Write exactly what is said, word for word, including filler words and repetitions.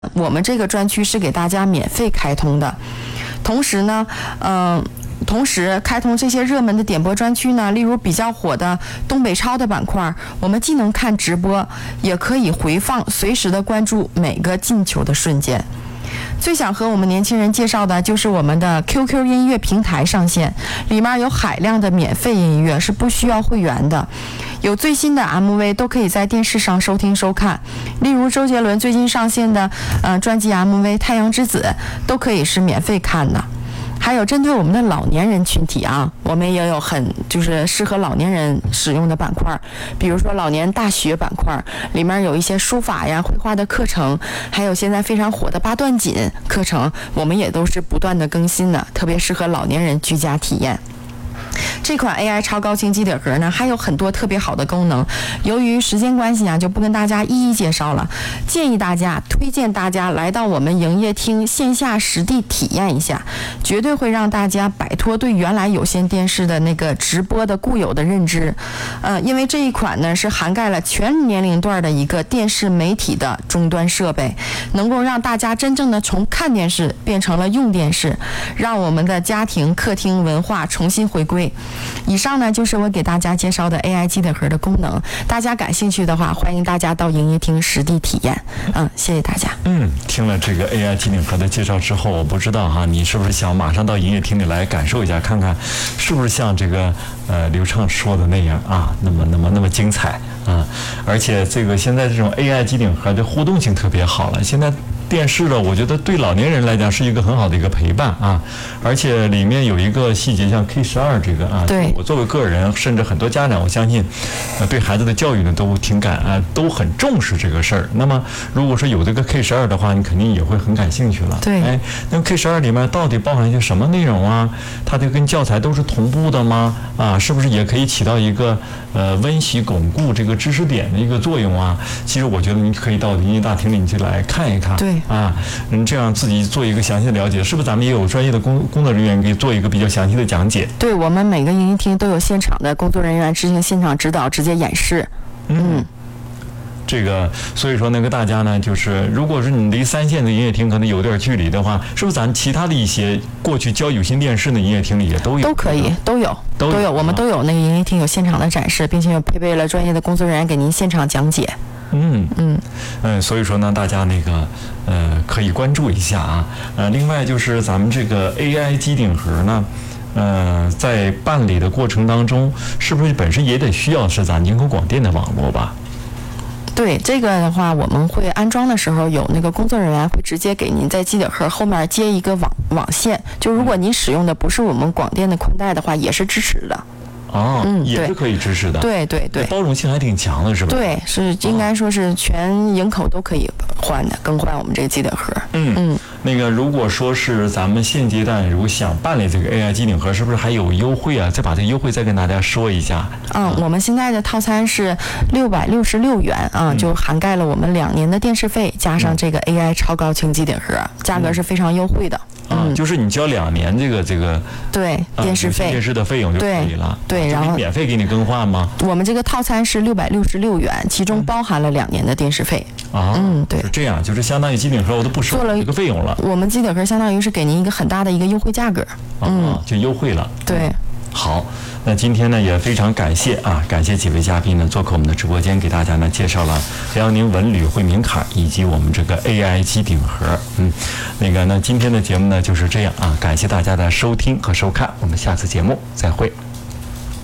我们这个专区是给大家免费开通的，同时呢，嗯、呃。同时开通这些热门的点播专区呢，例如比较火的东北超的板块，我们既能看直播，也可以回放，随时的关注每个进球的瞬间。最想和我们年轻人介绍的就是我们的 Q Q 音乐平台上线，里面有海量的免费音乐，是不需要会员的。有最新的 M V 都可以在电视上收听收看，例如周杰伦最近上线的呃专辑 M V《太阳之子》都可以是免费看的。还有针对我们的老年人群体啊，我们也有很就是适合老年人使用的板块，比如说老年大学板块，里面有一些书法呀、绘画的课程，还有现在非常火的八段锦课程，我们也都是不断的更新的，特别适合老年人居家体验。这款 A I 超高清机顶盒呢，还有很多特别好的功能。由于时间关系啊，就不跟大家一一介绍了。建议大家，推荐大家来到我们营业厅线下实地体验一下，绝对会让大家摆脱对原来有线电视的那个直播的固有的认知。呃，因为这一款呢是涵盖了全年龄段的一个电视媒体的终端设备，能够让大家真正的从看电视变成了用电视，让我们的家庭、客厅文化重新回归。以上呢就是我给大家介绍的 A I 机顶盒的功能，大家感兴趣的话，欢迎大家到营业厅实地体验。嗯，谢谢大家。 嗯，听了这个 A I 机顶盒的介绍之后，我不知道哈，你是不是想马上到营业厅里来感受一下，看看是不是像这个呃刘畅说的那样啊，那么那么那么精彩啊！而且这个现在这种 A I 机顶盒的互动性特别好了，现在电视了，我觉得对老年人来讲是一个很好的一个陪伴啊，而且里面有一个细节，像 K 十二 这个啊， 对， 我作为个人，甚至很多家长，我相信，呃，对孩子的教育呢都挺感啊，都很重视这个事儿。那么，如果说有这个 K 十二 的话，你肯定也会很感兴趣了。 对， 哎，那 K 十二 里面到底包含一些什么内容啊？它这跟教材都是同步的吗？啊，是不是也可以起到一个呃温习巩固这个知识点的一个作用啊？其实我觉得你可以到营业大厅里你去来看一看。 对。 啊，嗯，这样自己做一个详细的了解，是不是咱们也有专业的工工作人员给做一个比较详细的讲解？ 对，我们每个营业厅都有现场的工作人员执行现场指导，直接演示。嗯。嗯， 这个，所以说呢，跟大家呢，就是如果是你离三线的营业厅可能有点距离的话，是不是咱其他的一些过去教有线电视的营业厅里也都有？ 都可以，都有，都有，都有我们都有那个营业厅有现场的展示，并且配备了专业的工作人员给您现场讲解。 嗯嗯嗯，所以说呢，大家那个呃可以关注一下啊。呃，另外就是咱们这个 A I 机顶盒呢，呃，在办理的过程当中，是不是本身也得需要是咱宁口广电的网络吧？ 对，这个的话，我们会安装的时候有那个工作人员会直接给您在机顶盒后面接一个网网线，就如果您使用的不是我们广电的宽带的话，也是支持的。 哦，嗯，也是可以支持的。 对对对， 包容性还挺强的，是吧？ 对，是应该说是全营口都可以换的，更换我们这个机顶盒。 嗯嗯，那个如果说是咱们现阶段如果想办理这个 A I 机顶盒，是不是还有优惠啊？再把这个优惠再跟大家说一下。 嗯，我们现在的套餐是六百六十六元啊，嗯、就涵盖了我们两年的电视费，加上这个 A I 超高清机顶盒，价格是非常优惠的。 啊，就是你交两年这个这个对电视费、 电视的费用就可以了。 对，然后免费给你更换吗？ 我们这个套餐是六百六十六元，其中包含了两年的电视费。 啊，嗯，对，这样就是相当于机顶盒我都不收这个费用了。 我们机顶盒相当于是给您一个很大的一个优惠价格。 嗯，就优惠了。 对。 好，那今天呢也非常感谢啊，感谢几位嘉宾呢做客我们的直播间，给大家呢介绍了辽宁文旅惠民卡以及我们这个 A I 机顶盒。嗯，那个呢今天的节目呢就是这样啊，感谢大家的收听和收看，我们下次节目再会。